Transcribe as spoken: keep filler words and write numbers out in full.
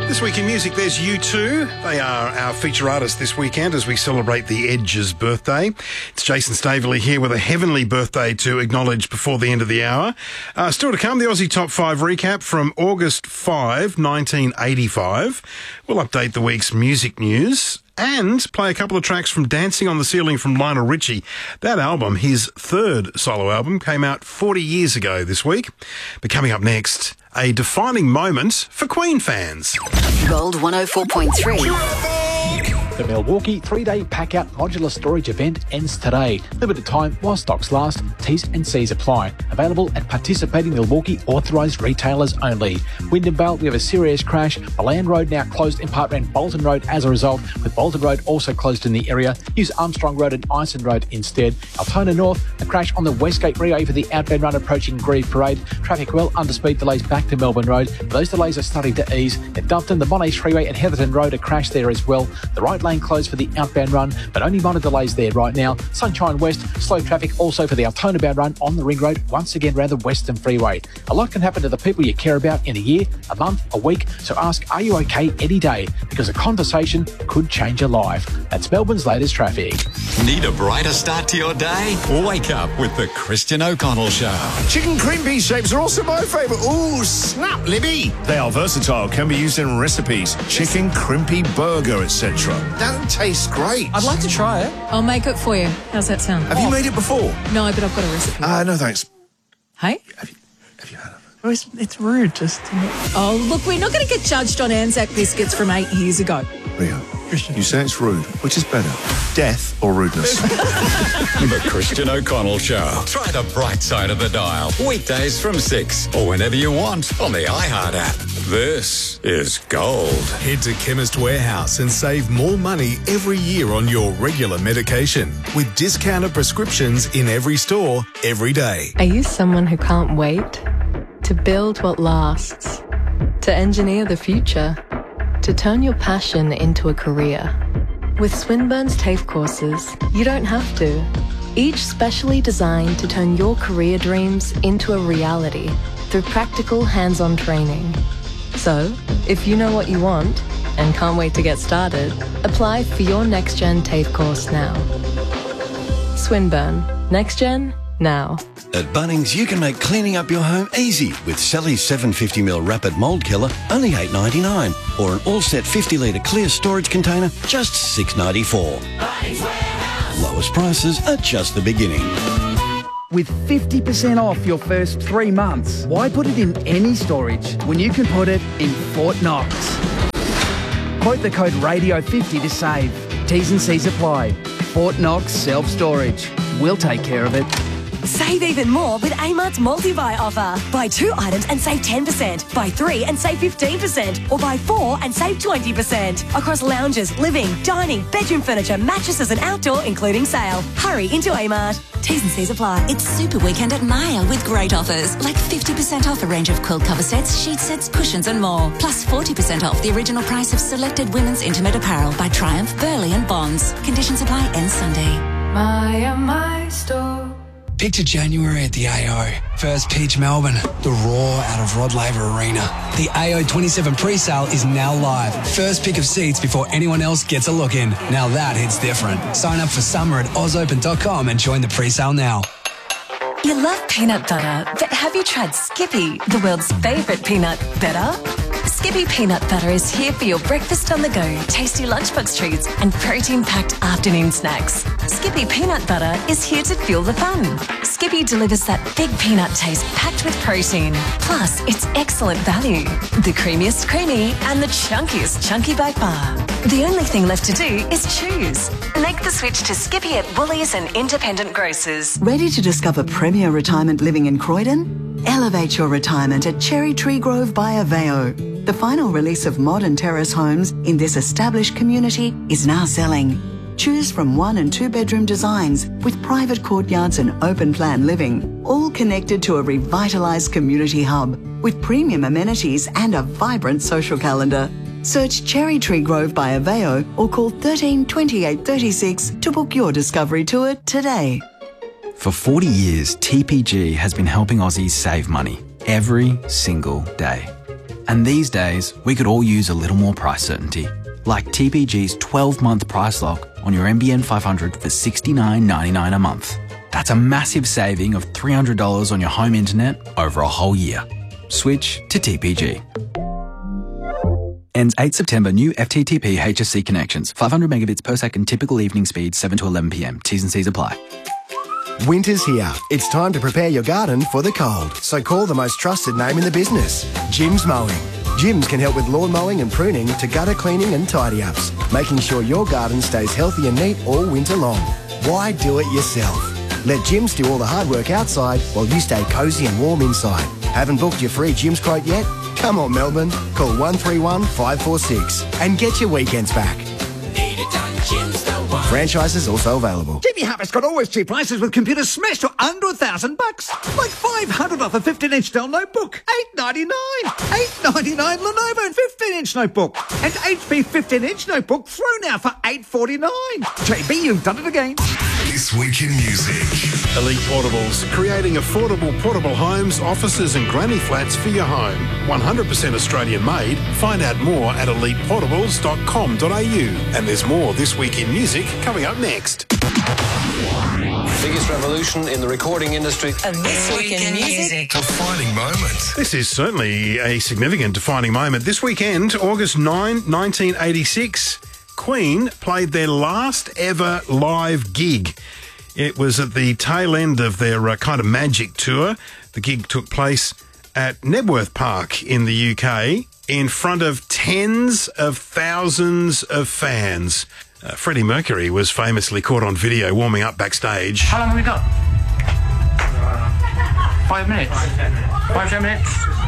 This week in music, there's U two. They are our feature artist this weekend as we celebrate the Edge's birthday. It's Jason Staveley here with a heavenly birthday to acknowledge before the end of the hour. Uh, still to come, the Aussie Top five recap from August fifth, nineteen eighty-five. We'll update the week's music news and play a couple of tracks from Dancing on the Ceiling from Lionel Richie. That album, his third solo album, came out forty years ago this week. But coming up next, a defining moment for Queen fans. Gold one oh four point three. The Milwaukee three-day pack-out modular storage event ends today. Limited time while stocks last. T's and C's apply. Available at participating Milwaukee authorised retailers only. Wyndham we have a serious crash. Milan Road now closed in part and Bolton Road as a result, with Bolton Road also closed in the area. Use Armstrong Road and Ison Road instead. Altona North, a crash on the Westgate Freeway for the outbound run approaching Grieve Parade. Traffic well under speed delays back to Melbourne Road. Those delays are starting to ease. At Dumpton, the Monash Freeway and Heatherton Road, a crash there as well. The right lane closed for the outbound run, but only minor delays there right now. Sunshine West, slow traffic also for the Altona bound run on the Ring Road, once again around the Western Freeway. A lot can happen to the people you care about in a year, a month, a week, so ask, are you okay any day? Because a conversation could change your life. That's Melbourne's latest traffic. Need a brighter start to your day? Wake up with the Christian O'Connell Show. Chicken cream pea shapes are also my favourite. Ooh, snap, Libby. They are versatile, can be used in recipes. Chicken crimpy burger, et cetera. That tastes great. I'd like to try it. I'll make it for you. How's that sound? Have oh. you made it before? No, but I've got a recipe. Uh, no, thanks. Hey? Have you, have you had it? Oh, it's, it's rude, just... Oh, look, we're not going to get judged on Anzac biscuits from eight years ago. Rio, Christian, you say it's rude. Which is better, death or rudeness? The Christian O'Connell Show. Try the bright side of the dial. Weekdays from six or whenever you want on the iHeart app. This is Gold. Head to Chemist Warehouse and save more money every year on your regular medication with discounted prescriptions in every store, every day. Are you someone who can't wait? To build what lasts? To engineer the future? To turn your passion into a career? With Swinburne's TAFE courses, you don't have to. Each specially designed to turn your career dreams into a reality through practical hands-on training. So, if you know what you want and can't wait to get started, apply for your NextGen TAFE course now. Swinburne. NextGen now. At Bunnings, you can make cleaning up your home easy with Sally's seven hundred fifty milliliter Rapid Mould Killer, only eight ninety-nine, or an all-set fifty litre clear storage container, just six ninety-four. Lowest prices are just the beginning. With fifty percent off your first three months, why put it in any storage when you can put it in Fort Knox? Quote the code radio fifty to save. T's and C's apply. Fort Knox Self-Storage. We'll take care of it. Save even more with Amart's multi-buy offer. Buy two items and save ten percent. Buy three and save fifteen percent. Or buy four and save twenty percent. Across lounges, living, dining, bedroom furniture, mattresses and outdoor, including sale. Hurry into Amart. T's and C's apply. It's Super Weekend at Myer with great offers. Like fifty percent off a range of quilt cover sets, sheet sets, cushions and more. Plus forty percent off the original price of selected women's intimate apparel by Triumph, Burley and Bonds. Conditions apply end Sunday. Myer, my store. Picture January at the A O. First pitch Melbourne, the roar out of Rod Laver Arena. The A O twenty-seven pre-sale is now live. First pick of seats before anyone else gets a look in. Now that hits different. Sign up for summer at oz open dot com and join the pre-sale now. You love peanut butter, but have you tried Skippy, the world's favourite peanut butter? Skippy Peanut Butter is here for your breakfast on the go, tasty lunchbox treats and protein-packed afternoon snacks. Skippy Peanut Butter is here to fuel the fun. Skippy delivers that big peanut taste packed with protein. Plus, it's excellent value. The creamiest creamy and the chunkiest chunky by far. The only thing left to do is choose. Make the switch to Skippy at Woolies and independent grocers. Ready to discover premier retirement living in Croydon? Elevate your retirement at Cherry Tree Grove by Aveo. The final release of modern terrace homes in this established community is now selling. Choose from one and two bedroom designs with private courtyards and open plan living, all connected to a revitalised community hub with premium amenities and a vibrant social calendar. Search Cherry Tree Grove by Aveo or call thirteen twenty-eight thirty-six to book your discovery tour today. For forty years, T P G has been helping Aussies save money every single day. And these days, we could all use a little more price certainty. Like T P G's twelve-month price lock on your N B N five hundred for sixty-nine ninety-nine a month. That's a massive saving of three hundred dollars on your home internet over a whole year. Switch to T P G. Ends eighth September. New F T T P H S C connections. five hundred megabits per second typical evening speed, seven to eleven p m. T's and C's apply. Winter's here. It's time to prepare your garden for the cold. So call the most trusted name in the business, Jim's Mowing. Jim's can help with lawn mowing and pruning to gutter cleaning and tidy-ups, making sure your garden stays healthy and neat all winter long. Why do it yourself? Let Jim's do all the hard work outside while you stay cosy and warm inside. Haven't booked your free Jim's quote yet? Come on, Melbourne. Call one three one, five four six and get your weekends back. Need it done, Jim's the one. Franchises also available. Jimmy Harris got always cheap prices with computers smashed to under a thousand bucks. Like five hundred off a fifteen inch Dell notebook. eight ninety-nine. eight ninety-nine Lenovo fifteen inch notebook. And H P fifteen inch notebook through now for eight forty-nine. J B, you've done it again. This Week in Music. Elite Portables, creating affordable portable homes, offices and granny flats for your home. one hundred percent Australian made. Find out more at elite portables dot com dot a u. And there's more This Week in Music coming up next. Biggest revolution in the recording industry. And This Week in Music. Defining moment. This is certainly a significant defining moment. This weekend, August ninth, nineteen eighty-six, Queen played their last ever live gig. It was at the tail end of their uh, kind of magic tour. The gig took place at Knebworth Park in the U K in front of tens of thousands of fans. Uh, Freddie Mercury was famously caught on video warming up backstage. How long have we got? Five minutes. Five, ten minutes.